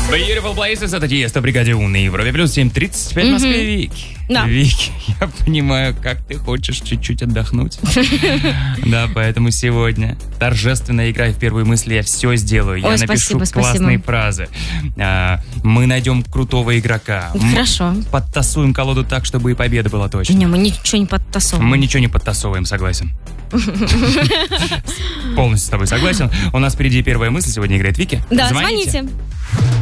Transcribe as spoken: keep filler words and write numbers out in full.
Beautiful Places, это Тиесто, Бригаде У на Европе плюс семь тридцать пять в Москве. Вики, Да. Вики, я понимаю, как ты хочешь чуть-чуть отдохнуть. Да, поэтому сегодня торжественно играй в первые мысли, я все сделаю. Я Ой, напишу спасибо, классные спасибо. фразы. А, Мы найдем крутого игрока. М- Хорошо. Подтасуем колоду так, чтобы и победа была точно. Не, мы ничего не подтасовываем. Мы ничего не подтасовываем, согласен. Полностью с тобой согласен. У нас впереди первая мысль. Сегодня играет Вики. Да, звоните.